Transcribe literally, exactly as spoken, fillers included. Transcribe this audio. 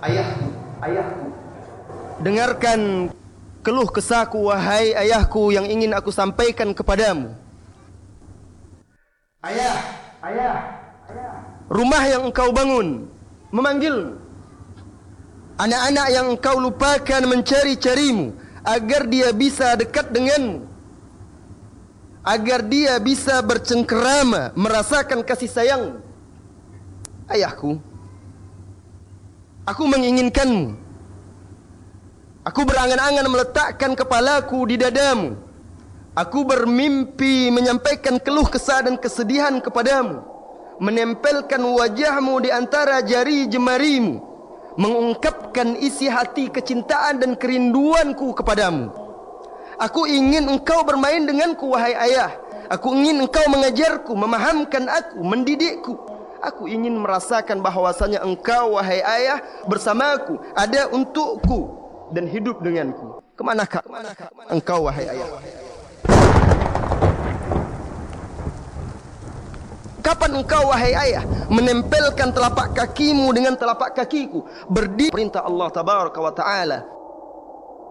Ayahku, ayahku, dengarkan keluh kesahku, wahai ayahku, yang ingin aku sampaikan kepadamu. Ayah, ayah, ayah. Rumah yang engkau bangun memanggilmu. Anak-anak yang engkau lupakan mencari-carimu agar dia bisa dekat denganmu, agar dia bisa bercengkerama, merasakan kasih sayangmu. Ayahku, aku menginginkanmu. Aku berangan-angan meletakkan kepalaku di dadamu. Aku bermimpi menyampaikan keluh kesah dan kesedihan kepadamu, menempelkan wajahmu di antara jari jemarimu, mengungkapkan isi hati kecintaan dan kerinduanku kepadamu. Aku ingin engkau bermain denganku, wahai ayah. Aku ingin engkau mengajarku, memahamkan aku, mendidikku. Aku ingin merasakan bahwasanya engkau, wahai ayah, bersamaku, ada untukku dan hidup denganku. Kemanakah engkau, wahai ayah? Kapan engkau, wahai ayah, menempelkan telapak kakimu dengan telapak kakiku, berdiri perintah Allah tabaraka wa ta'ala,